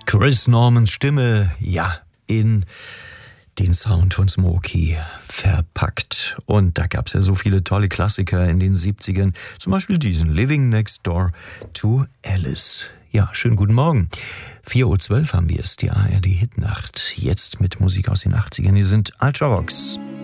Chris Normans Stimme, ja, in den Sound von Smokey verpackt. Und da gab es ja so viele tolle Klassiker in den 70ern. Zum Beispiel diesen Living Next Door to Alice. Ja, schönen guten Morgen. 4.12 Uhr haben wir es, die ARD Hitnacht. Jetzt mit Musik aus den 80ern. Hier sind Ultravox.